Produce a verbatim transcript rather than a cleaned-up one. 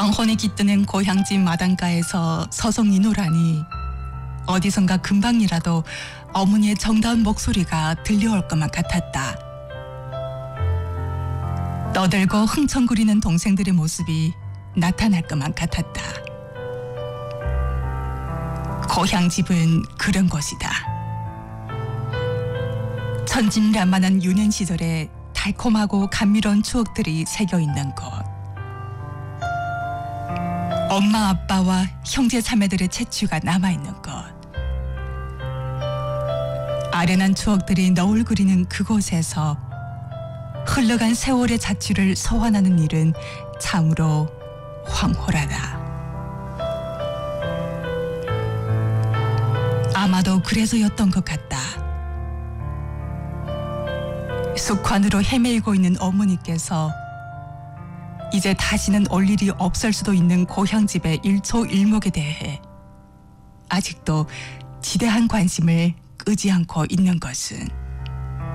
황혼에 깃드는 고향집 마당가에서 서성이노라니 어디선가 금방이라도 어머니의 정다운 목소리가 들려올 것만 같았다. 떠들고 흥청거리는 동생들의 모습이 나타날 것만 같았다. 고향집은 그런 곳이다. 천진난만한 유년 시절에 달콤하고 감미로운 추억들이 새겨있는 곳. 엄마 아빠와 형제 자매들의 채취가 남아있는 곳. 아련한 추억들이 너울거리는 그곳에서 흘러간 세월의 자취를 소환하는 일은 참으로 황홀하다. 아마도 그래서였던 것 같다. 숙환으로 헤매이고 있는 어머니께서 이제 다시는 올 일이 없을 수도 있는 고향집의 일초일목에 대해 아직도 지대한 관심을 끄지 않고 있는 것은